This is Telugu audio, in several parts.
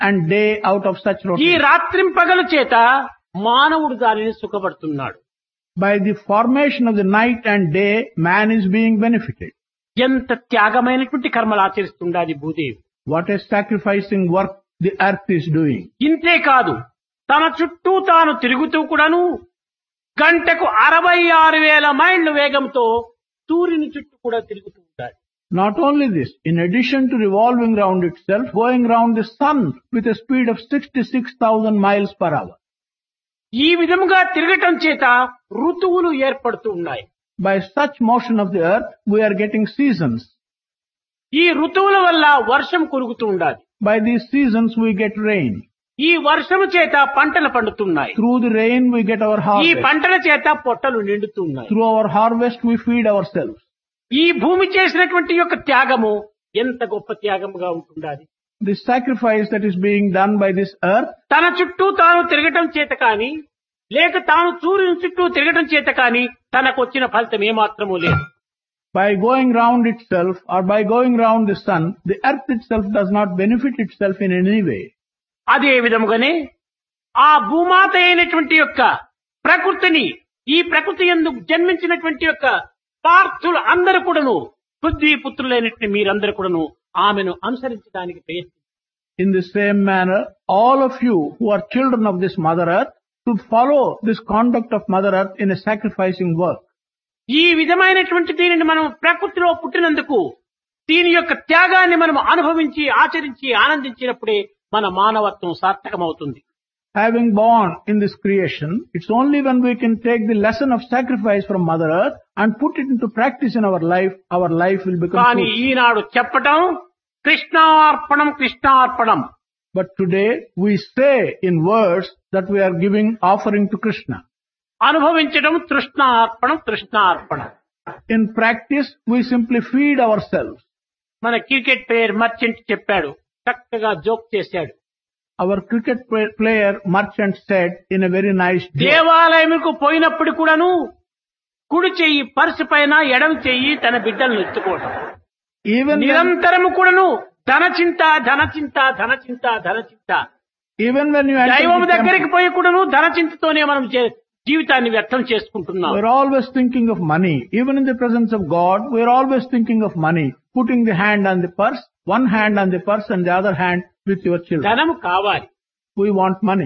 and day out of such ఈ routine. రాత్రింపగలు చేత మానవుడు దానిని సుఖపడుతున్నాడు. By the formation of the night and day, man is being benefited. ఎంత త్యాగమైనటువంటి కర్మలు ఆచరిస్తుండాలి Bhudevi. What a sacrificing work the earth is doing. ఇంతే కాదు, తన చుట్టూ తాను తిరుగుతూ కూడాను గంటకు 66,000 మైళ్ల వేగంతో సూర్యుని చుట్టూ కూడా తిరుగుతూ ఉంటాడు. Not only this, in addition to revolving round itself, going round the sun with a speed of 66,000 miles per hour. ఈ విధముగా తిరగటం చేత ఋతువులు ఏర్పడుతూ ఉన్నాయి. By such motion of the earth, we are getting seasons. ఈ ఋతువుల వల్ల వర్షం కురుగుతూ ఉండాలి. By these seasons, we get rain. ఈ వర్షము చేత పంటలు పండుతున్నాయి. Through the rain, we get our ఈ harvest. పంటల చేత పొట్టలు నిండుతున్నాయి. Through our harvest, we feed ourselves. ఈ భూమి చేసినటువంటి యొక్క త్యాగము ఎంత గొప్ప త్యాగముగా ఉంటుండాలి. The sacrifice that is being done by this earth, తన చుట్టూ తాను తిరగటం చేత కాని లేక తాను సూర్యుని చుట్టూ తిరగటం చేత కాని తనకు వచ్చిన ఫలితం ఏమాత్రమూ లేదు. by going round itself or by going round the sun, the earth itself does not benefit itself in any way. అదే విధముగానే ఆ భూమాత అయినటువంటి యొక్క ప్రకృతిని, ఈ ప్రకృతి యందు జన్మించినటువంటి యొక్క పార్థులు అందరూ కూడాను, పృథ్వీ పుత్రులైనటువంటి మీరందరూ కూడాను ఆమెను అనుసరించడానికి ప్రయత్నించారు. In the same manner, all of you who are children of this Mother Earth should follow this conduct of Mother Earth in a sacrificing work. ఈ విధమైనటువంటి దీనిని మనం ప్రకృతిలో పుట్టినందుకు దీని యొక్క త్యాగాన్ని మనం అనుభవించి ఆచరించి ఆనందించినప్పుడే మన మానవత్వం సార్థకమవుతుంది. Having born in this creation, it's only when we can take the lesson of sacrifice from Mother Earth and put it into practice in our life will become కానీ fruitful. ఈనాడు చెప్పటం కృష్ణార్పణం కృష్ణార్పణం. But today we say in words that we are giving offering to Krishna. అనుభవించడం తృష్ణార్పణం తృష్ణార్పణం. In practice, we simply feed ourselves. మన క్రికెట్ ప్లేయర్ మర్చెంట్ చెప్పాడు, చక్కగా జోక్ చేశాడు. Our cricket player Merchant said in a very nice joke. దేవాలయంకు పోయినప్పుడు కూడాను కుడి చెయ్యి పర్సు పైన, ఎడమ చెయ్యి తన బిడ్డలను ఎత్తుకోవడం. Even నిరంతరము కూడాను ధనచింత ధనచింత ధనచింత ధనచింత. when you enter దైవం the temple, దగ్గరికి పోయి కూడాను ధనచింతతోనే మనం జీవితాన్ని వ్యర్థం చేసుకుంటున్నాం. we're always thinking of money. Even in the presence of God, we're always thinking of money. Putting the hand on the purse, one hand on the purse and the other hand with your children. ధనము కావాలి, We want money.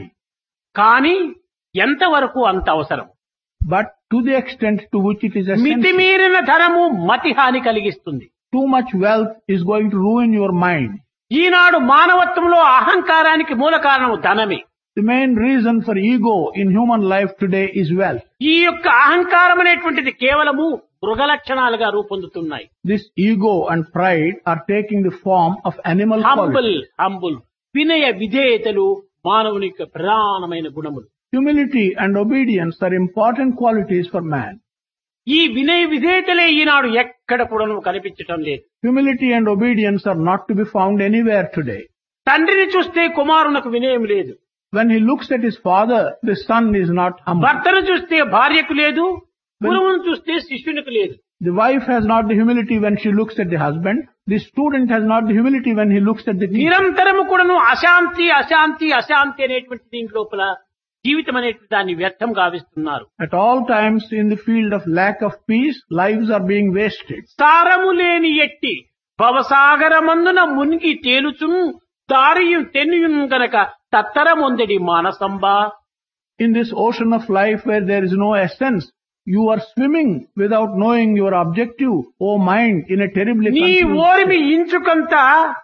కానీ ఎంతవరకు అంత అవసరం. But to the extent to which it is essential, మితిమీరిన ధనము మతిహాని కలిగిస్తుంది. too much wealth is going to ruin your mind. ఈనాడు మానవత్వంలో అహంకారానికి మూల కారణం ధనమే. The main reason for ego in human life today is wealth. ఈ యొక్క అహంకారం అనేటువంటిది కేవలము మృగ లక్షణాలుగా రూపొందుతున్నాయి. This ego and pride are taking the form of animal qualities. Humble వినయ విధేయతలు మానవుని యొక్క ప్రధానమైన గుణములు. Humility and obedience are important qualities for man. ఈ వినయ విధేయతలే ఈనాడు ఎక్కడ కూడా కనిపించటం లేదు. Humility and obedience are not to be found anywhere today. తండ్రిని చూస్తే కుమారునకు వినయం లేదు. When he looks at his father, the son is not humble. భర్తను చూస్తే భార్యకు లేదు, గురువును చూస్తే శిష్యునికి లేదు. The wife has not the humility when she looks at the husband. The student has not the humility when he looks at the teacher. నిరంతరము కూడాను అశాంతి అశాంతి అశాంతి అనేటువంటి దీని లోపల జీవితం అనేటువంటి దాన్ని వ్యర్థం గావిస్తున్నారు. At all times in the field of lack of peace, lives are being wasted. సారము లేని ఎట్టి భవసాగరమందున మునిగి తేలుచును దారియు తెన్నుయును గనక తత్తరమొందడి మానసంబా. In this ocean of life where there is no essence, you are swimming without knowing your objective, O mind, in a terribly నీ confused ఓరిమి state. ఇంచుకంతా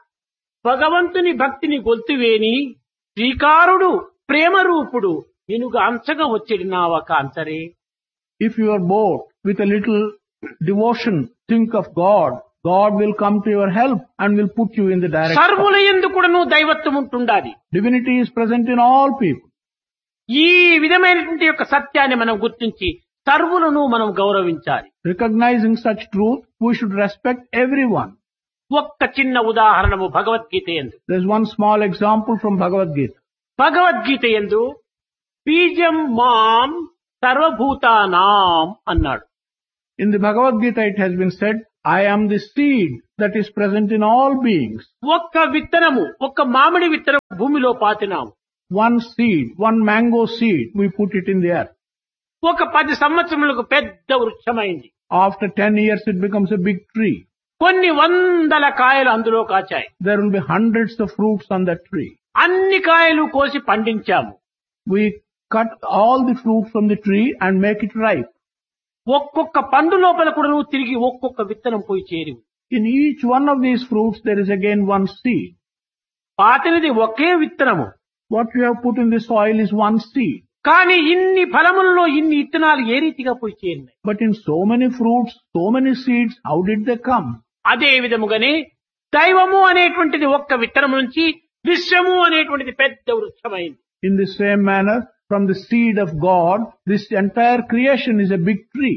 భగవంతుని భక్తిని గొల్తువేని శ్రీకారుడు ప్రేమ రూపుడు నినుగా అంచగా వచ్చేది నా ఒక అంచరే. If you are bored with a little devotion, think of God. God will come to your help and will put you in the direction. సర్వుల యందు కూడాను దైవత్వం ఉంటుండాలి. Divinity is present in all people. ఈ విధమైనటువంటి యొక్క సత్యాన్ని మనం గుర్తించి సర్వులను మనం గౌరవించాలి. Recognizing such truth, we should respect everyone. ఒక్క చిన్న ఉదాహరణము భగవద్గీత యందు. There's one small example from Bhagavad Gita. Bhagavad Gita యందు బీజం మాం సర్వభూతానాం అన్నాడు. In the Bhagavad Gita, it has been said, I am the seed that is present in all beings. ఒక్క విత్తనము, ఒక్క మామిడి విత్తనం భూమిలో పాతినాము. One seed, one mango seed, we put it in the earth. ఒక 10 సంవత్సరములకు పెద్ద వృక్షమైంది. After 10 years it becomes a big tree. కొన్ని వందల కాయలు అందులో కాచాయి. There will be hundreds of fruits on that tree. అన్ని కాయలు కోసి పండించాము. We cut all the fruit from the tree and make it ripe. ఒక్కొక్క పండు లోపల కూడా నువ్వు తిరిగి ఒక్కొక్క విత్తనం పోయి చేరి. In each one of these fruits there is again one seed. పాతినది ఒకే విత్తనము. What you have put in the soil is one seed. కానీ ఇన్ని ఫలములలో ఇన్ని విత్తనాలు ఏ రీతిగా పోయి చేరినాయి? But in so many fruits, so many seeds, how did they come? అదే విధముగానే దైవము అనేటువంటిది ఒక్క విత్తనం నుంచి విశ్వము అనేటువంటిది పెద్ద వృక్షమైంది. In the same manner, from the seed of God, this entire creation is a big tree.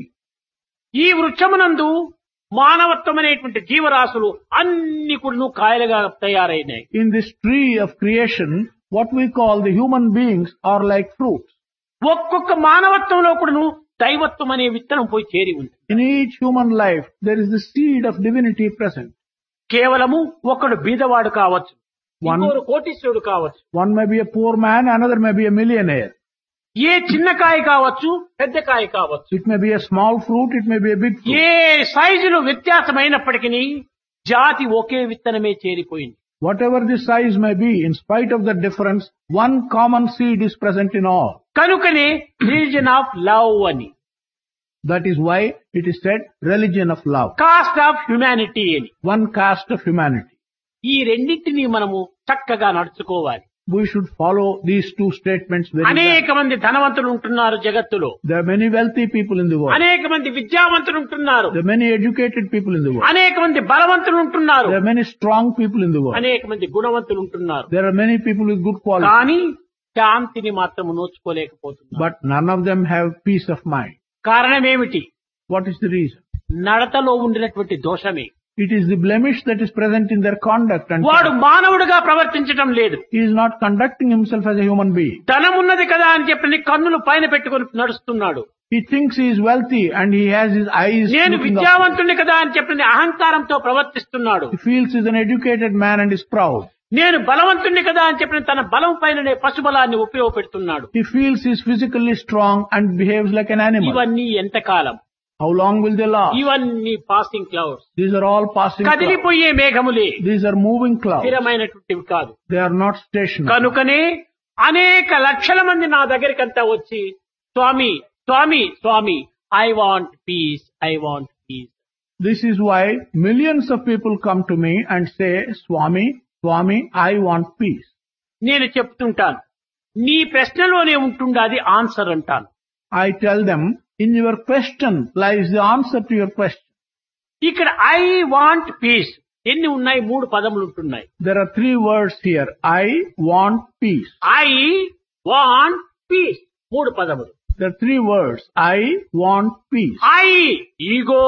ఈ వృక్షమునందు మానవత్వం అనేటువంటి జీవరాశులు అన్ని కూడా కాయలుగా తయారైనాయి. In this tree of creation, what we call the human beings are like fruits. ఒక్కొక్క మానవత్వంలో కూడా దైవత్వం అనే విత్తనం పోయి చేరి ఉంది. In each human life, there is the seed of divinity present. కేవలము ఒకడు బీదవాడు కావచ్చు, ఇంకొకడు కోటీశ్వరుడు కావచ్చు. One may be a poor man, another may be a millionaire. ఏ చిన్న కాయ కావచ్చు, పెద్ద కాయ కావచ్చు. It may be a small fruit, it may be a big fruit. ఏ సైజులు వ్యత్యాసమైనప్పటికీ జాతి ఒకే విత్తనమే చేరిపోయింది. Whatever the size may be, in spite of the difference, one common seed is present in all. కనుకనే రిలీజన్ ఆఫ్ లవ్ అని, That is why it is said religion of love. Cost of humanity అని. One caste of humanity. ఈ రెండింటినీ మనము చక్కగా నడుచుకోవాలి. We should follow these two statements very well. అనేక మంది ధనవంతులు ఉంటున్నారు జగత్తులో. There are many wealthy people in the world. అనేక మంది విద్యావంతులు ఉంటున్నారు. There are many educated people in the world. అనేక మంది బలవంతులు ఉంటున్నారు. There are many strong people in the world. అనేక మంది గుణవంతులు ఉంటున్నారు. There are many people with good qualities. కానీ శాంతిని మాత్రం నోచుకోలేకపోతున్నారు. But none of them have peace of mind. కారణం ఏమిటి? What is the reason? నడతలో ఉండినటువంటి దోషమే. It is the blemish that is present in their conduct, and వాడు మానవుడిగా ప్రవర్తించడం లేదు. he is not conducting himself as a human being. ధనం ఉన్నది కదా అని చెప్పి కన్నులు పైన పెట్టుకొని నడుస్తున్నాడు. He thinks he is wealthy and he has his eyes నేను looking up. విద్యావంతుని కదా అని చెప్పి అహంకారంతో ప్రవర్తిస్తున్నాడు. He feels he is an educated man and is proud. నేను బలవంతుణ్ణి కదా అని చెప్పి తన బలం పైననే పశుబలాన్ని ఉపయోగపెడుతున్నాడు. He feels he is physically strong and behaves like an animal. ఇవన్నీ ఎంతకాలం? How long will they last? ఇవన్నీ passing clouds. These are all passing clouds. కదిలిపోయే మేఘములే. These are moving clouds. స్థిరమైనటువంటివి కాదు. They are not stationary. కనుకనే అనేక లక్షల మంది నా దగ్గరికంతా వచ్చి స్వామి స్వామి స్వామి I want peace, I want peace. This is why millions of people come to me and say, Swami, Swami, I want peace. నేను చెప్తుంటాను, నీ ప్రశ్నలోనే ఉంటుండాది ఆన్సర్ అంటాను. I tell them, in your question lies the answer to your question. ఇక్కడ ఐ వాంట్ పీస్ ఎన్ని ఉన్నాయి? 3 పదములు ఉంటున్నాయి. There are 3 words here. I want peace. I want peace 3 పదములు. There are 3 words. I want peace. I ego,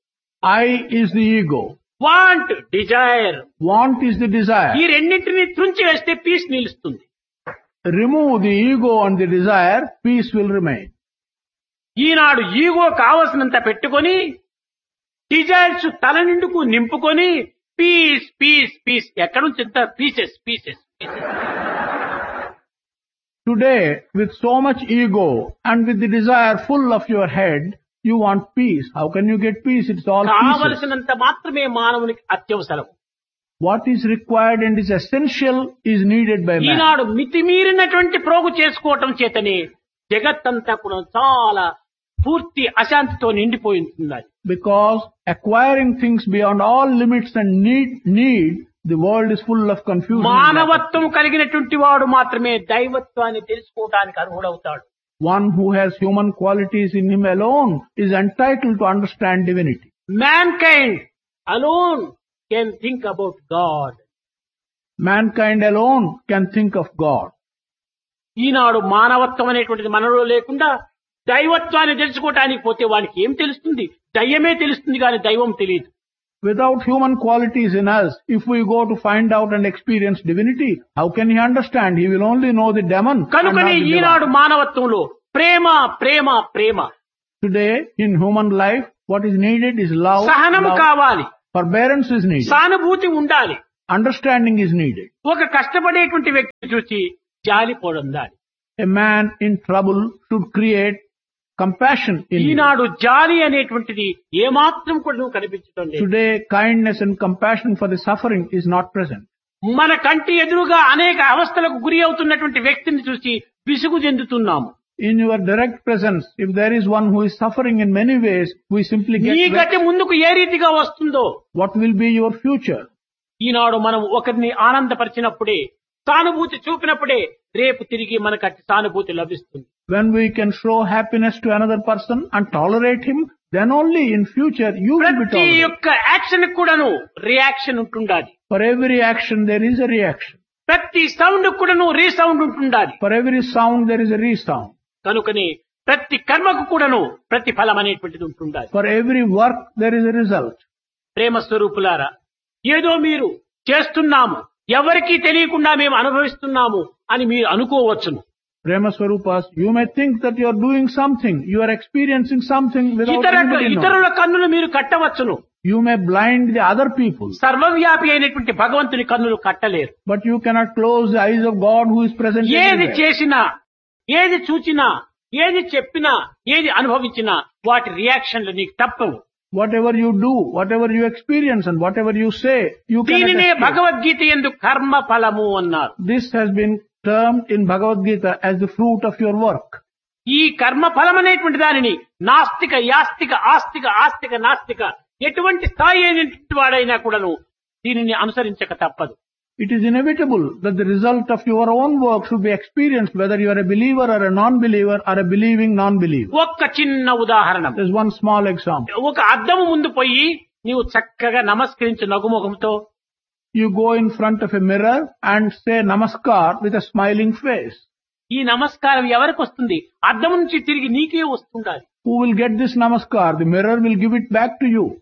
I is the ego. Want Dzire. Want is the desire. ఈ రెండింటిని తుంచి వేస్తే పీస్ నిలుస్తుంది. Remove the ego and the desire, peace will remain. Eenadu ego కావలసినంత పెట్టుకొని డిజైర్స్ తల నిండుకు నింపుకొని పీస్ పీస్ పీస్ ఎక్కడి నుంచి ఎంత pieces pieces pieces. Today, with so much ego and with the desire full of your head, you want peace. How can you get peace? It's all pieces. కావలసినంత మాత్రమే మానవునికి అత్యవసరం. What is required and is essential is needed by man. ఈనాడు మితిమీరినటువంటి ప్రోగు చేసుకోవటం చేతనే జగత్తంతా కూడా చాలా పూర్తి అశాంతితో నిండిపోయింది. Because acquiring things beyond all limits and need, the world is full of confusion. మానవత్వం కలిగినటువంటి వాడు మాత్రమే దైవత్వాన్ని తెలుసుకోవడానికి అర్హుడవుతాడు. One who has human qualities in him alone is entitled to understand divinity. Mankind alone can think about God. Mankind alone can think of God. ఈనాడు మానవత్వం అనేటువంటిది మనలో లేకుండా దైవత్వాన్ని తెలుసుకోవటానికి పోతే వానికి ఏం తెలుస్తుంది? దయ్యమే తెలుస్తుంది కానీ దైవం తెలియదు. Without human qualities in us, if we go to find out and experience divinity, how can he understand? He will only know the demon. కనుకనే ఈనాడు మానవత్వంలో ప్రేమ ప్రేమ ప్రేమ. Today, in human life, What is needed is love. సహనం love. కావాలి, Forbearance is needed. సానుభూతి ఉండాలి. Understanding is needed. ఒక కష్టపడేటువంటి వ్యక్తిని చూసి జాలి పొందాలి. A man in trouble should create compassion in him. ఈనాడు జాలి అనేటువంటిది ఏమాత్రం కూడా కనిపించడం లేదు. Today, kindness and compassion for the suffering is not present. మన కంటి ఎదురుగా అనేక అవస్థలకు గురి అవుతున్నటువంటి వ్యక్తిని చూసి విసుగు చెందుతున్నాము. In your direct presence, if there is one who is suffering in many ways, we simply get నీ vexed. గతి ముందుకు ఏ రీతిగా వస్తుందో, What will be your future? ఈనాడు మనం ఒకరిని ఆనందపరిచినప్పుడే, సానుభూతి చూపినప్పుడే రేపు తిరిగి మనకు అట్టి సానుభూతి లభిస్తుంది. When we can show happiness to another person and tolerate him, then only in future you will be ప్రతి tolerated. యొక్క యాక్షన్ కూడాను రియాక్షన్ ఉంటుండాలి. For every action there is a reaction. ప్రతి సౌండ్ కూడాను రీసౌండ్ ఉంటుండాలి. For every sound there is a resound. కనుకని ప్రతి కర్మకు కూడాను ప్రతిఫలం అనేటువంటిది ఉంటుండాలి. For every work there is a result. ప్రేమ స్వరూపులారా, ఏదో మీరు చేస్తున్నాము, ఎవరికీ తెలియకుండా మేము అనుభవిస్తున్నాము అని మీరు అనుకోవచ్చును. Prema Swarupas, you may think that you are doing something, you are experiencing something without anybody knowing. ఇతరుల కన్నులు మీరు కట్టవచ్చును. You may blind the other people, సర్వవ్యాపి అయినటువంటి భగవంతుని కన్నులు కట్టలేరు. but you cannot close the eyes of God who is present ఏది everywhere. చేసినా, ఏది చూచినా, ఏది చెప్పినా, ఏది అనుభవించినా వాటి రియాక్షన్లు నీకు తప్పవు. Whatever you do, whatever you experience and whatever you say, you cannot దీనినే escape. భగవద్గీత యందు కర్మ ఫలము అన్నారు. This has been termed in Bhagavad Gita as the fruit of your work. ఈ కర్మ ఫలం అనేటువంటి దానిని నాస్తిక, యాస్తిక, ఆస్తిక, ఆస్తిక, నాస్తిక ఎటువంటి స్థాయి అయినటువంటి వాడైనా కూడాను దీనిని అనుసరించక తప్పదు. It is inevitable that the result of your own work should be experienced whether you are a believer or a non-believer or a believing non-believer. ఒక్క చిన్న ఉదాహరణ. There is one small example. ఒక అద్దము ముందు పోయి నీవు చక్కగా నమస్కరించు నగుముఖంతో. You go in front of a mirror and say namaskar with a smiling face. ఈ నమస్కారం ఎవరికి వస్తుంది? అద్దం నుంచి తిరిగి నీకే వస్తుండాలి. Who will get this namaskar? The mirror will give it back to you.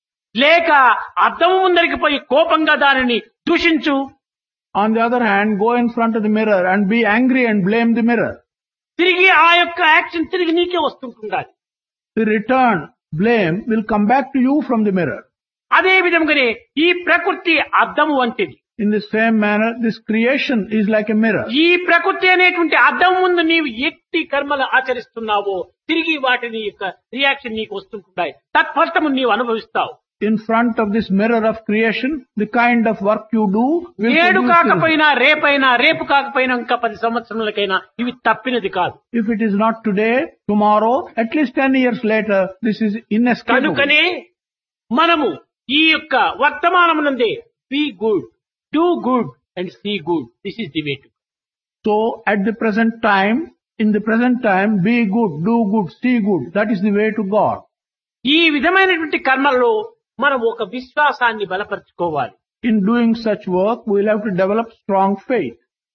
లేక అద్దము ముందరికి పోయి కోపంగా దానిని దూషించు. On the other hand, go in front of the mirror and be angry and blame the mirror. తిరిగి ఆ యొక్క యాక్షన్ తిరిగి నీకే వస్తుంటుండాలి. The return blame will come back to you from the mirror. అదే విధంగానే ఈ ప్రకృతి అద్దము వంటిది. In the same manner, this creation is like a mirror. ఈ ప్రకృతి అనేటువంటి అద్దం ముందు నీవు ఎట్టి కర్మలు ఆచరిస్తున్నావో తిరిగి వాటిని యొక్క రియాక్షన్ నీకు వస్తుంటాయి. తత్ఫలితము నీవు అనుభవిస్తావు. In front of this mirror of creation, the kind of work you do will నేడు produce కాకపోయినా రేపైనా, రేపు కాకపోయినా ఇంకా 10 సంవత్సరములకైనా ఇవి తప్పినది కాదు. If it is not today, tomorrow, at least 10 years later, this is inescapable. కనుకనే మనము ఈ యొక్క వర్తమానమునందే be good, do good and see good. This is the way to. So, at the present time, in the present time, be good, do good, see good. That is the way to God. ఈ విధమైనటువంటి కర్మల్లో మనం ఒక విశ్వాసాన్ని బలపరుచుకోవాలి. In doing such work, we will have to develop strong faith.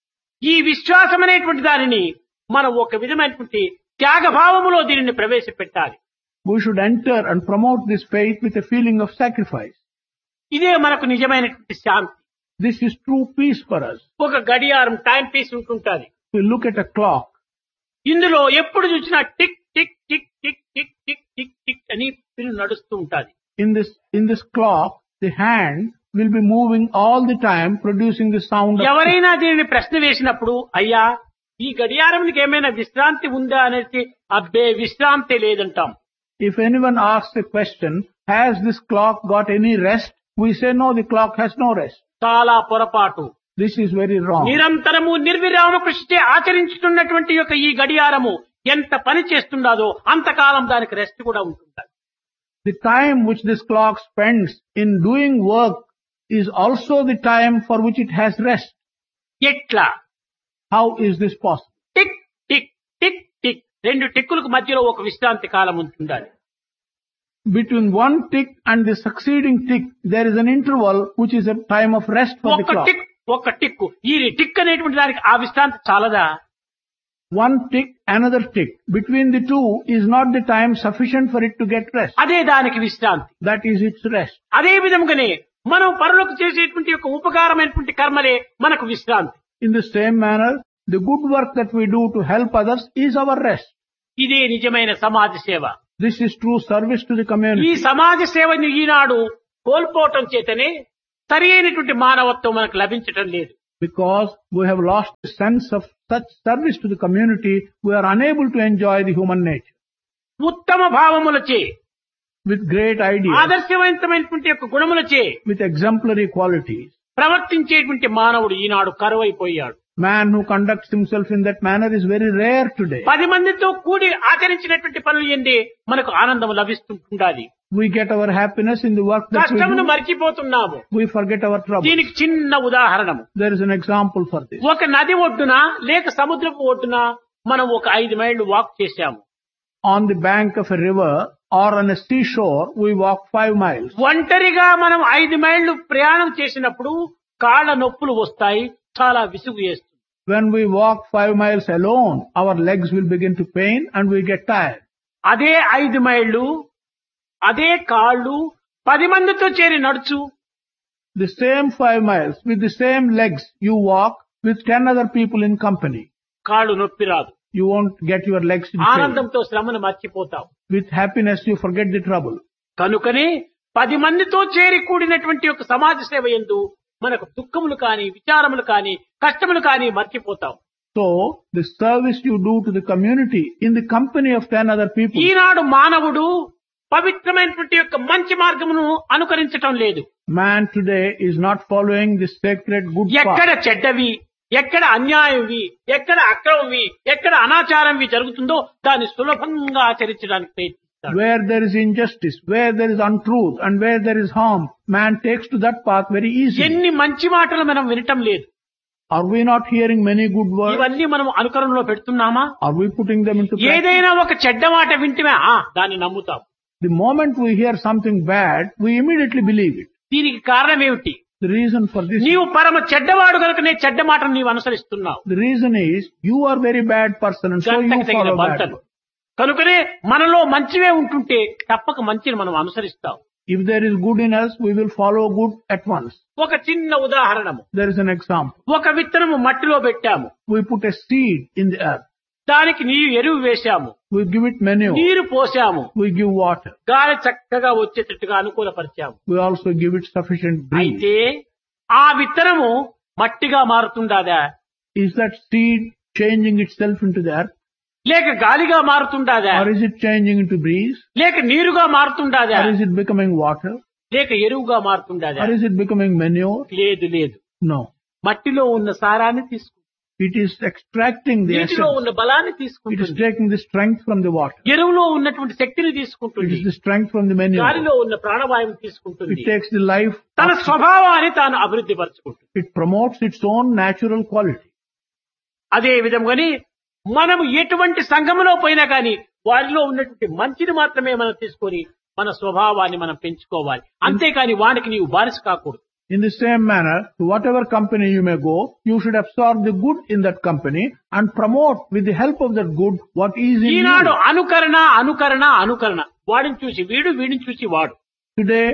ఈ విశ్వాసం అనేటువంటి దానిని మనం ఒక విధమైనటువంటి త్యాగభావములో దీనిని ప్రవేశపెట్టాలి. We should enter and promote this faith with a feeling of sacrifice. ఇదే మనకు నిజమైనటువంటి శాంతి. This is true peace for us. ఒక గడియారం time piece ఉంటుంటుంది. We look at a clock. ఇందులో ఎప్పుడు చూసినా tick tick tick tick tick tick tick tick అని పిల్లు నడుస్తూ ఉంటుంది. In this clock, the hand will be moving all the time, producing the sound of tick. ఎవరైనా దీనిని ప్రశ్న వేసినప్పుడు, అయ్యా ఈ గడియారానికి ఏమైనా విశ్రాంతి ఉందా అనేది, అబ్బే విశ్రాంతి లేదంటాం. If anyone asks a question, has this clock got any rest? We say no, the clock has no rest. చాలా పొరపాటు. This is very wrong. నిరంతరము నిర్విరామ కృషిచే ఆచరించుతున్నటువంటి యొక్క ఈ గడియారము ఎంత పని చేస్తుండదో అంతకాలం దానికి రెస్ట్ కూడా ఉంటుంది. The time which this clock spends in doing work is also the time for which it has rest. ఎట్లా? How is this possible? Tick tick tick tick, 2 టిక్కులకు మధ్యలో ఒక విశ్రాంతి కాలం ఉంటుండాలి. Between one tick and the succeeding tick, there is an interval which is a time of rest for the ఒక clock. టిక్ ఒక టిక్కు, ఈ టిక్ అనేటువంటి దానికి ఆ విశ్రాంతి చాలదా? One tick, another tick. Between the two is not the time sufficient for it to get rest. అదే దానికి విశ్రాంతి. That is its rest. అదే విధంగానే మనం పరులకు చేసేటువంటి యొక్క ఉపకారమైనటువంటి కర్మలే మనకు విశ్రాంతి. In the same manner, the good work that we do to help others is our rest. ఇదే నిజమైన సమాజ సేవ. This is true service to the ఈ community. సమాజ సేవని ఈనాడు కోల్పోవటం చేతనే సరి అయినటువంటి మానవత్వం మనకు లభించటం లేదు. Because we have lost the sense of such service to the community, we are unable to enjoy the human nature. ఉత్తమ భావములచే, With great ideas, ఆదర్శవంతమైనటువంటి యొక్క గుణములచే with exemplary qualities, ప్రవర్తించేటువంటి మానవుడు ఈనాడు కరువైపోయాడు. man who conducts himself in that manner is very rare today. 10 మందితో కూడి ఆచరించినటువంటి పనులు ఎందే మనకు ఆనందం లభిస్తుంటుండాలి. We get our happiness in the work that we కష్టమును do. మర్చిపోతున్నాము. We forget our trouble. దీనికి చిన్న ఉదాహరణము. There is an example for this. ఒక నది ఒడ్డున లేక సముద్రపు ఒడ్డున మనం ఒక 5 మైళ్ళు వాక్ చేశాము. On the bank of a river or on a seashore, we walk 5 miles. ఒంటరిగా మనం 5 మైళ్ళు ప్రయాణం చేసినప్పుడు కాళ్ళ నొప్పులు వస్తాయి, చాలా విసుగు వేస్తుంది. When we walk 5 miles alone, our legs will begin to pain and we get tired. అదే 5 మైళ్ళు, అదే కాళ్ళు 10 మందితో చేరి నడుచు. The same 5 miles with the same legs you walk with 10 other people in company. కాళ్ళు నొప్పి రాదు. You won't get your legs in pain. ఆనందంతో శ్రమను మర్చిపోతావు. With happiness you forget the trouble. కనుకనే 10 మందితో చేరి కూడినటువంటి ఒక సమాజ సేవ యందు మనకు దుఃఖములు కాని, విచారములు కాని, కష్టములు కాని మర్చిపోతాం. So, the service you do to the community in the company of 10 other people. ఈనాడు మానవుడు పవిత్రమైనటువంటి యొక్క మంచి మార్గమును అనుకరించటం లేదు. Man today is not following the sacred good ఎక్కడ path. చెడ్డవి, ఎక్కడ అన్యాయంవి, ఎక్కడ అక్రమంవి, ఎక్కడ అనాచారంవి జరుగుతుందో దాన్ని సులభంగా ఆచరించడానికి ప్రయత్నిస్తాడు. Where there is injustice, where there is untruth, and where there is harm, man takes to that path very easily. ఎన్ని మంచి మాటలు మనం వినటం లేదు. Are we not hearing many good words? ఇవన్నీ మనం అనుకరణలో పెడుతున్నామా? Are we putting them into practice? ఏదైనా ఒక చెడ్డ మాట వింటమే దాన్ని నమ్ముతాం. The moment we hear something bad, we immediately believe it. దీనికి కారణం ఏమిటి? The reason for this, నీవు పరమ చెడ్డవాడు కనుకనే చెడ్డ మాటను నీవు అనుసరిస్తున్నావు. the reason is you are very bad person and so you గంటకు తగిన follow bad. బంటలు. కనుకనే మనలో మంచివే ఉంటుంటే తప్పక మంచిని మనం అనుసరిస్తాం. If there is good in us, we will follow good at once. ఒక చిన్న ఉదాహరణము. There is an example. ఒక విత్తనము మట్టిలో పెట్టాము, We put a seed in the earth. దానికి నీరు ఎరువు వేశాము, We give it manure. నీరు పోసాము, We give water. గాలి చక్కగా వచ్చేటట్టుగా అనుకూలపరిచాము. We also give it sufficient breeze. అయితే ఆ విత్తనము మట్టిగా మారుతుండాదా, Is that seed changing itself into the earth? లేక గాలిగా మారుతుండాదా, Or is it changing into breeze? లేక నీరుగా మారుతుండాదా, Or is it becoming water? లేక ఎరువుగా మారుతుండాదా? Or is it becoming manure? లేదు లేదు. No. మట్టిలో ఉన్న సారాన్ని తీసుకుంటుంది, It is extracting the నీటిలో essence. ఉన్న బలాన్ని It is తీసుకుంటుంది, taking the strength from the water. ఎరువులో ఉన్నటువంటి శక్తిని It తీసుకుంటుంది, is the strength from the manure. గాలిలో ఉన్న ప్రాణవాయువుని తీసుకుంటుంది, It takes the life. తన స్వభావాన్ని తాను అభివృద్ధి పరచుకుంటుంది. It promotes its own natural quality. అదే విధంగాని మనం ఎటువంటి సంఘములో పోయినా కానీ వారిలో ఉన్నటువంటి మంచిని మాత్రమే మనం తీసుకొని మన స్వభావాన్ని మనం పెంచుకోవాలి. అంతేకాని వానికి నీవు బానిస కాకూడదు. In the same manner, to whatever company you may go, you should absorb the good in that company and promote with the help of that good what is in Eenadu you. అనుకరణ అనుకరణ అనుకరణ, వాడిని చూసి వీడు, వీడిని చూసి వాడు. Today,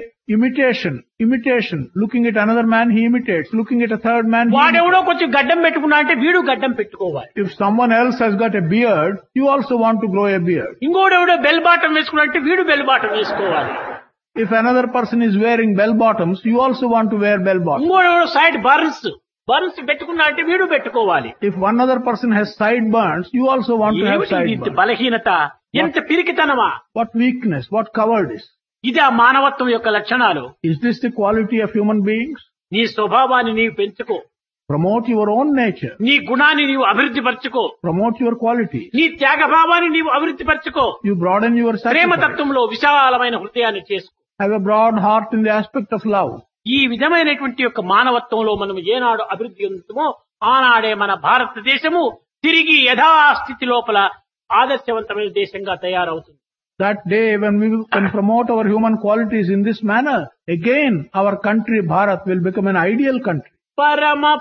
imitation. Looking at another man, he imitates. Looking at a third man, he వాడెవడో కొంచెం గడ్డం పెట్టుకున్నా అంటే వీడు గడ్డం పెట్టుకోవాలి. If someone else has got a beard, you also want to grow a beard. ఇంకోడెవడో bell bottom వేసుకున్నా అంటే వీడు బెల్ బాటం వేసుకోవాలి. If another person is wearing bell bottoms, you also want to wear bell bottoms. ఇంకోడెవడో side burns పెట్టుకున్నా అంటే వీడు పెట్టుకోవాలి. If one other person has sideburns, you also want to have ఏమిటి ఇది sideburns. బలహీనత, ఎంత పిరికితనమా! What weakness, what cowardice. ఇది ఆ మానవత్వం యొక్క లక్షణాలు. Is this the quality of human beings? నీ స్వభావాన్ని నీవు పెంచుకో, Promote your own nature. నీ గుణాన్ని నీవు అభివృద్ధి పరచుకో, Promote your qualities. నీ త్యాగభావాన్ని నీవు అభివృద్ధి పరచుకో, You broaden your sacrifice. ప్రేమతత్వంలో విశాలమైన హృదయాన్ని చేసుకో. Have a broad heart in the aspect of love. ఈ విధమైనటువంటి యొక్క మానవత్వంలో మనం ఏనాడు అభివృద్ధి చెందుతామో ఆనాడే మన భారతదేశము తిరిగి యథాస్థితి లోపల ఆదర్శవంతమైన దేశంగా తయారవుతుంది. That day when we can promote our human qualities in this manner, again our country Bharat will become an ideal country. పరమ